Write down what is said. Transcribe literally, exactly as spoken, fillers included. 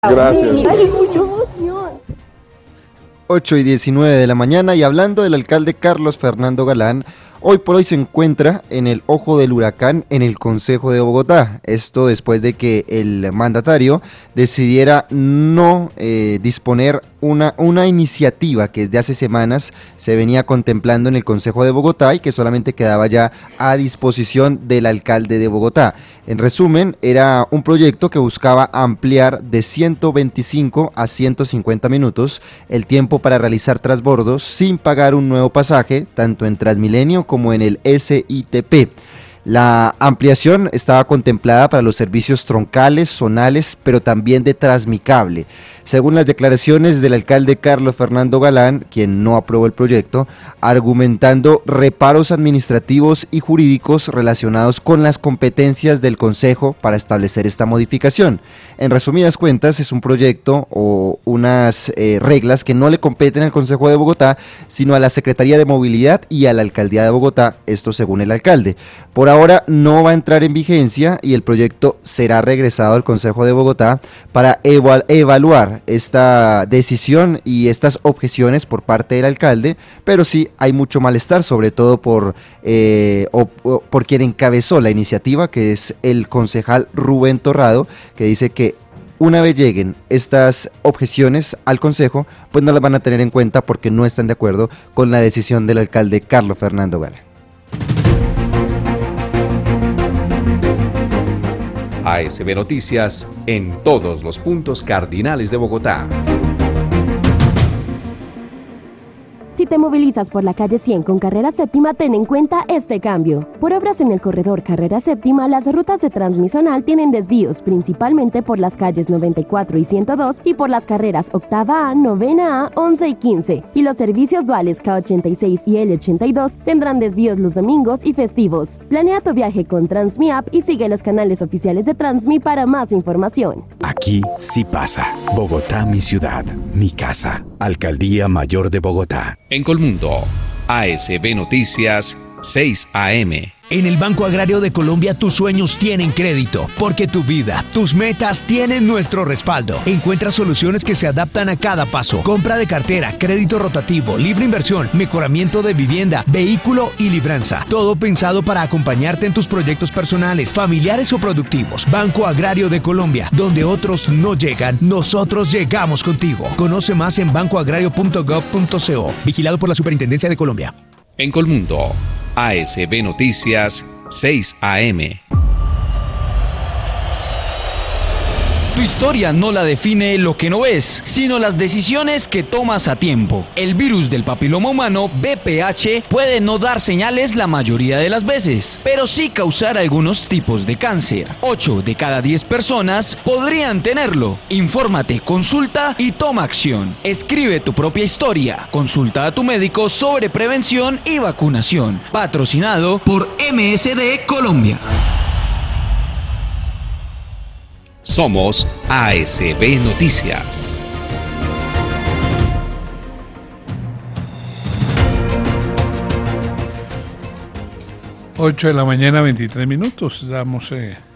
Gracias. Hay mucha emoción. ocho y diecinueve de la mañana, y hablando del alcalde Carlos Fernando Galán, hoy por hoy se encuentra en el ojo del huracán en el Consejo de Bogotá. Esto después de que el mandatario decidiera no eh, disponer una, una iniciativa que desde hace semanas se venía contemplando en el Consejo de Bogotá y que solamente quedaba ya a disposición del alcalde de Bogotá. En resumen, era un proyecto que buscaba ampliar de ciento veinticinco a ciento cincuenta minutos el tiempo para realizar transbordos sin pagar un nuevo pasaje, tanto en Transmilenio como en el S I T P. La ampliación estaba contemplada para los servicios troncales, zonales, pero también de Transmicable. Según las declaraciones del alcalde Carlos Fernando Galán, quien no aprobó el proyecto, argumentando reparos administrativos y jurídicos relacionados con las competencias del Consejo para establecer esta modificación. En resumidas cuentas, es un proyecto o unas eh, reglas que no le competen al Consejo de Bogotá, sino a la Secretaría de Movilidad y a la Alcaldía de Bogotá, esto según el alcalde. Por ahora no va a entrar en vigencia y el proyecto será regresado al Consejo de Bogotá para evalu- evaluar esta decisión y estas objeciones por parte del alcalde, pero sí hay mucho malestar, sobre todo por, eh, o, o, por quien encabezó la iniciativa, que es el concejal Rubén Torrado, que dice que una vez lleguen estas objeciones al Consejo, pues no las van a tener en cuenta porque no están de acuerdo con la decisión del alcalde Carlos Fernando Galán. A S B Noticias en todos los puntos cardinales de Bogotá. Si te movilizas por la calle cien con Carrera Séptima, ten en cuenta este cambio. Por obras en el corredor Carrera Séptima, las rutas de Transmisonal tienen desvíos, principalmente por las calles noventa y cuatro y ciento dos y por las carreras Octava A, Novena A, once y quince. Y los servicios duales K ochenta y seis y L ochenta y dos tendrán desvíos los domingos y festivos. Planea tu viaje con Transmi App y sigue los canales oficiales de Transmi para más información. Aquí sí pasa. Bogotá, mi ciudad, mi casa. Alcaldía Mayor de Bogotá. En Colmundo, A S B Noticias, seis A M. En el Banco Agrario de Colombia tus sueños tienen crédito, porque tu vida, tus metas tienen nuestro respaldo. Encuentra soluciones que se adaptan a cada paso. Compra de cartera, crédito rotativo, libre inversión, mejoramiento de vivienda, vehículo y libranza. Todo pensado para acompañarte en tus proyectos personales, familiares o productivos. Banco Agrario de Colombia, donde otros no llegan, nosotros llegamos contigo. Conoce más en banco agrario punto gov punto co. Vigilado por la Superintendencia de Colombia. En Colmundo, A S B Noticias, seis A M. Tu historia no la define lo que no ves, sino las decisiones que tomas a tiempo. El virus del papiloma humano, V P H, puede no dar señales la mayoría de las veces, pero sí causar algunos tipos de cáncer. ocho de cada diez personas podrían tenerlo. Infórmate, consulta y toma acción. Escribe tu propia historia. Consulta a tu médico sobre prevención y vacunación. Patrocinado por M S D Colombia. Somos A S B Noticias. ocho de la mañana, veintitrés minutos. Damos... Eh...